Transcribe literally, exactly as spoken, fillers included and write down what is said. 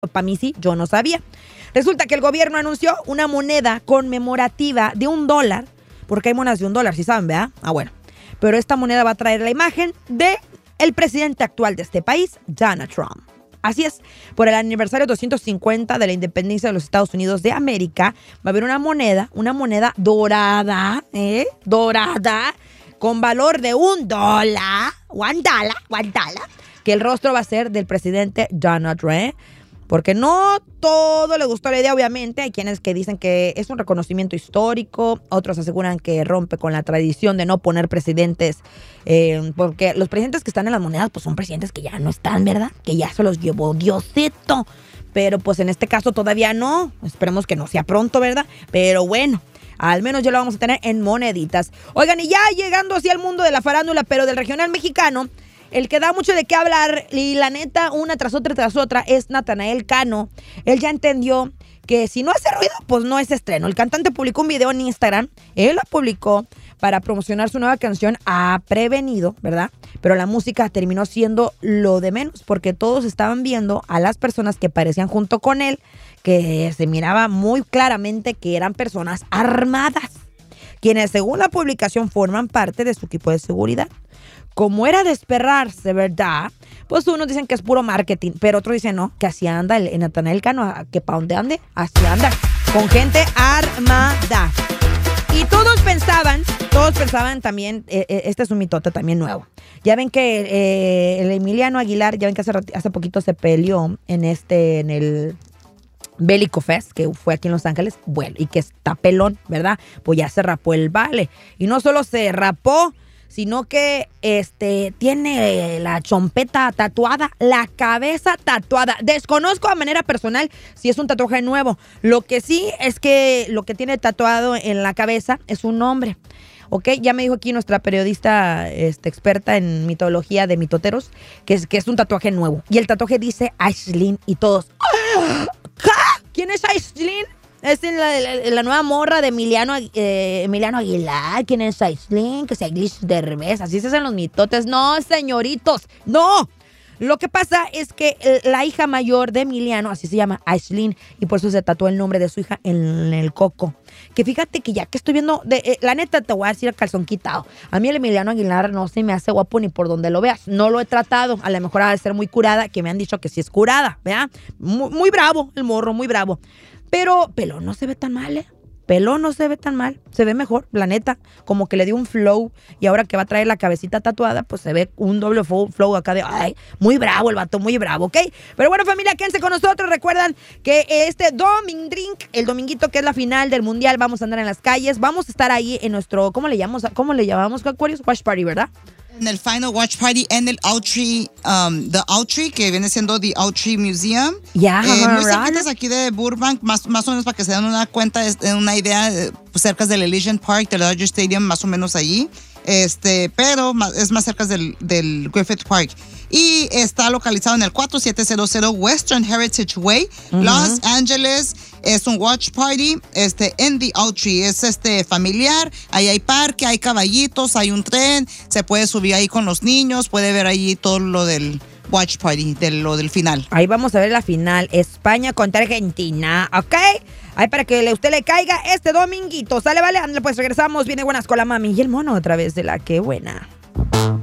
Para mí sí, yo no sabía. Resulta que el gobierno anunció una moneda conmemorativa de un dólar, porque hay monedas de un dólar, si saben, ¿verdad? Ah, bueno. Pero esta moneda va a traer la imagen de el presidente actual de este país, Donald Trump. Así es, por el aniversario doscientos cincuenta de la independencia de los Estados Unidos de América, va a haber una moneda, una moneda dorada, ¿eh? Dorada, con valor de un dólar, one dollar, one dollar, que el rostro va a ser del presidente Donald Trump. Porque no todo le gustó la idea, obviamente. Hay quienes que dicen que es un reconocimiento histórico. Otros aseguran que rompe con la tradición de no poner presidentes. Eh, porque los presidentes que están en las monedas, pues son presidentes que ya no están, ¿verdad? Que ya se los llevó Diosito. Pero pues en este caso todavía no. Esperemos que no sea pronto, ¿verdad? Pero bueno, al menos ya lo vamos a tener en moneditas. Oigan, y ya llegando hacia el mundo de la farándula, pero del regional mexicano, el que da mucho de qué hablar, y la neta, una tras otra tras otra, es Natanael Cano. Él ya entendió que si no hace ruido, pues no es estreno. El cantante publicó un video en Instagram. Él lo publicó para promocionar su nueva canción, Ha Prevenido, ¿verdad? Pero la música terminó siendo lo de menos, porque todos estaban viendo a las personas que parecían junto con él, que se miraba muy claramente que eran personas armadas, quienes según la publicación forman parte de su equipo de seguridad. Como era de esperarse, ¿verdad? Pues unos dicen que es puro marketing, pero otros dicen no, que así anda el, el Natanael Cano, que para donde ande, así anda, con gente armada. Y todos pensaban, todos pensaban también, eh, este es un mitote también nuevo. Ya ven que eh, el Emiliano Aguilar, ya ven que hace, hace poquito se peleó en este, en el Bélico Fest, que fue aquí en Los Ángeles, bueno, y que está pelón, ¿verdad? Pues ya se rapó el vale. Y no solo se rapó, sino que este tiene la chompeta tatuada, la cabeza tatuada. Desconozco de manera personal si es un tatuaje nuevo. Lo que sí es que lo que tiene tatuado en la cabeza es un nombre. ¿Ok? Ya me dijo aquí nuestra periodista este, experta en mitología de mitoteros que es, que es un tatuaje nuevo. Y el tatuaje dice Aislinn y todos. ¿Qué? ¿Quién es Aislinn? Es en la, la, la nueva morra de Emiliano, eh, Emiliano Aguilar. ¿Quién es Aislinn? Que es Aislinn Derbez. Así se hacen los mitotes. No, señoritos, no. Lo que pasa es que la hija mayor de Emiliano, así se llama, Aislinn, y por eso se tatuó el nombre de su hija en el coco. Que fíjate que ya que estoy viendo, de, eh, la neta te voy a decir a calzón quitado. A mí el Emiliano Aguilar no se me hace guapo ni por donde lo veas. No lo he tratado. A lo mejor ha de ser muy curada, que me han dicho que sí es curada, ¿verdad? Muy, muy bravo el morro, muy bravo. Pero pelón no se ve tan mal, ¿eh? Pelón no se ve tan mal. Se ve mejor, la neta. Como que le dio un flow. Y ahora que va a traer la cabecita tatuada, pues se ve un doble flow acá de... Ay, muy bravo el vato, muy bravo, ¿ok? Pero bueno, familia, quédense con nosotros. Recuerdan que este Doming Drink, el dominguito que es la final del Mundial, vamos a andar en las calles. Vamos a estar ahí en nuestro... ¿Cómo le llamamos? ¿Cómo le llamamos, Aquarius? Watch Party, ¿verdad? En el Final Watch Party en el Autry, um, the Autry, que viene siendo the Autry Museum. Ya, yeah, eh, muy right. cerquitas aquí de Burbank, más, más o menos para que se den una cuenta, una idea, pues, cerca del Elysian Park, del Dodger Stadium, más o menos allí. Este, pero es más cerca del, del Griffith Park. Y está localizado en el cuatro siete cero cero Western Heritage Way, uh-huh. Los Angeles. Es un watch party este, en The Autry. Es este, familiar. Ahí hay parque, hay caballitos, hay un tren. Se puede subir ahí con los niños. Puede ver ahí todo lo del watch party, de lo del final. Ahí vamos a ver la final. España contra Argentina, ¿ok? Ahí para que le, usted le caiga este dominguito. ¿Sale, vale? Pues regresamos. Viene buenas con la mami. Y el mono otra vez de la que buena.